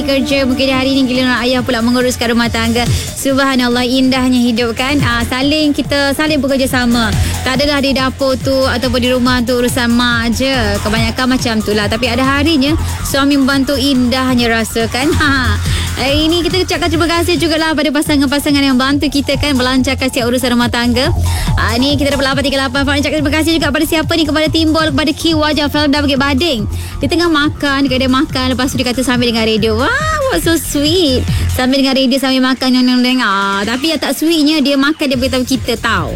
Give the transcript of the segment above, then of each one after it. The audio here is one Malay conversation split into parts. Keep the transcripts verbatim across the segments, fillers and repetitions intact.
pergi kerja, mungkin hari ni giliran ayah pula menguruskan rumah tangga. Subhanallah, indahnya hidup kan. Ah, saling kita saling bekerjasama. Tak adalah di dapur tu ataupun di rumah tu urusan mak je. Kebanyakan macam tu lah. Tapi ada harinya suami membantu, indahnya rasakan. Ha. Eh, ini kita ucapkan terima kasih jugalah pada pasangan-pasangan yang bantu kita kan melancarkan setiap urusan rumah tangga. Ah, ni kita dapat lapan tiga lapan. Faham, ucapkan terima kasih juga pada siapa ni, kepada Timbul, kepada Q Wajah Felda Bukit Bading. Dia tengah makan, dia makan, lepas tu dia kata sambil dengar radio. Wow, what so sweet. Sambil dengar radio sambil makan, nyong-nyong. Ah, tapi yang tak sweetnya dia makan, dia beritahu kita tahu.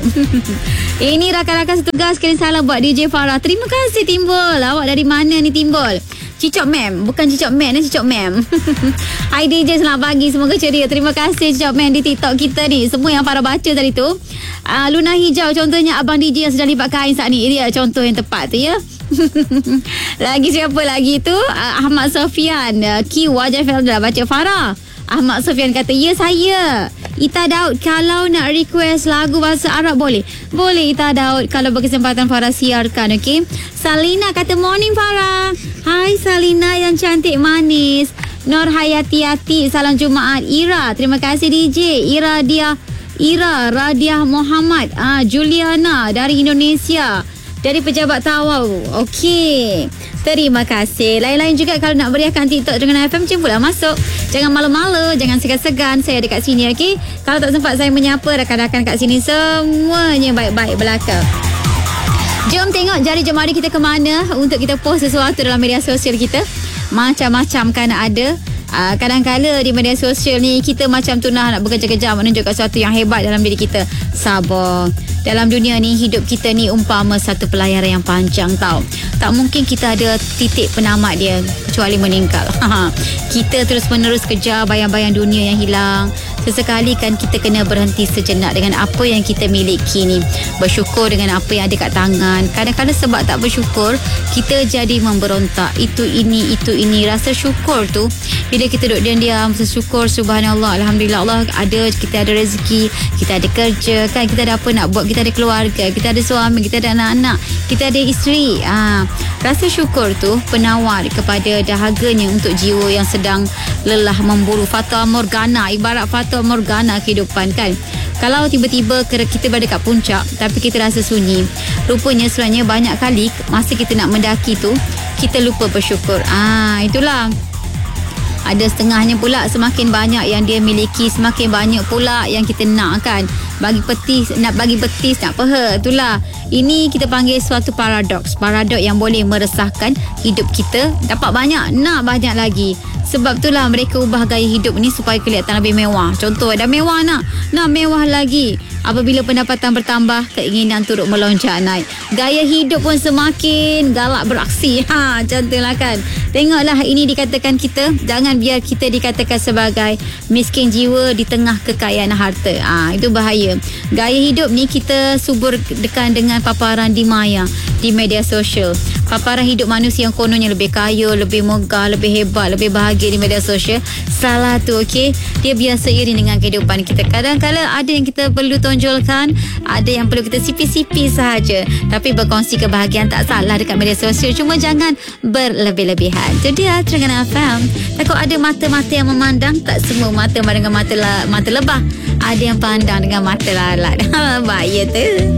Ini rakan-rakan setugas, sekali salam buat D J Farah. Terima kasih Timbul. Awak dari mana ni Timbul? Cicok Mem, bukan Cicok Man, Cicok Mem. Hai D J, selamat pagi, semoga ceria. Terima kasih Cicok Mem di TikTok kita ni. Semua yang Farah baca tadi tu. uh, Luna hijau contohnya abang D J yang sedang lipat kain saat ni. Dia contoh yang tepat tu ya. Lagi siapa lagi tu? uh, Ahmad Sofian, uh, Q Wajah Felda baca Farah. Ahmad Sofian kata, ya saya Ita Daud, kalau nak request lagu bahasa Arab boleh? Boleh Ita Daud, kalau berkesempatan Farah siarkan, okey? Salina kata, morning Farah. Hai Salina yang cantik manis. Nur Hayati Hati, salam Jumaat. Ira, terima kasih D J. Ira dia Ira Radiah Muhammad, ah, Juliana dari Indonesia, dari Pejabat Tawau. Okey, terima kasih. Lain-lain juga kalau nak beriakan TikTok dengan F M, jemputlah masuk. Jangan malu-malu, jangan segan-segan. Saya ada kat sini, okey? Kalau tak sempat saya menyapa rakan-rakan kat sini, semuanya baik-baik belaka. Jom tengok jari jemari kita ke mana untuk kita post sesuatu dalam media sosial kita. Macam-macam kan ada. Uh, kadang-kadang di media sosial ni kita macam tu nak, nak bekerja-kerja menunjukkan sesuatu yang hebat dalam diri kita. Sabar. Dalam dunia ni, hidup kita ni umpama satu pelayaran yang panjang tau. Tak mungkin kita ada titik penamat dia kecuali meninggal. Kita terus menerus kejar bayang-bayang dunia yang hilang. Sesekali kan kita kena berhenti sejenak dengan apa yang kita miliki ni. Bersyukur dengan apa yang ada kat tangan. Kadang-kadang sebab tak bersyukur, kita jadi memberontak. Itu ini, itu ini. Rasa syukur tu, bila kita duduk diam-diam, bersyukur, subhanallah, alhamdulillah, Allah ada, kita ada rezeki, kita ada kerja kan, kita ada apa nak buat, kita ada keluarga, kita ada suami, kita ada anak-anak, kita ada isteri. Ha, rasa syukur tu penawar kepada dahaganya untuk jiwa yang sedang lelah memburu fata morgana. Ibarat fata morgana kehidupan kan. Kalau tiba-tiba kita berada kat puncak tapi kita rasa sunyi, rupanya sebenarnya banyak kali masa kita nak mendaki tu kita lupa bersyukur. Ah, itulah. Ada setengahnya pula semakin banyak yang dia miliki, semakin banyak pula yang kita nak kan. Bagi petis, nak bagi betis, nak peha. Itulah. Ini kita panggil suatu paradoks. Paradoks yang boleh meresahkan hidup kita. Dapat banyak, nak banyak lagi. Sebab itulah mereka ubah gaya hidup ni supaya kelihatan lebih mewah. Contoh, dah mewah nak, nak mewah lagi. Apabila pendapatan bertambah, keinginan turut melonjak naik. Gaya hidup pun semakin galak beraksi. Ha, contohlah kan. Tengoklah, ini dikatakan kita, jangan biar kita dikatakan sebagai miskin jiwa di tengah kekayaan harta. Ha, itu bahaya. Gaya hidup ni kita suburkan dengan paparan di maya, di media sosial. Paparan hidup manusia yang kononnya lebih kaya, lebih megah, lebih hebat, lebih bahagia di media sosial. Salah tu, okey? Dia biasa iri dengan kehidupan kita. Kadang-kadang ada yang kita perlu tonjolkan, ada yang perlu kita sipi-sipi sahaja. Tapi berkongsi kebahagiaan tak salah dekat media sosial. Cuma jangan berlebih-lebihan. Itu dia Terengganu F M. Takut ada mata-mata yang memandang. Tak semua mata dengan mata, la, mata lebah. Ada yang pandang dengan mata lalat. Bahaya tu.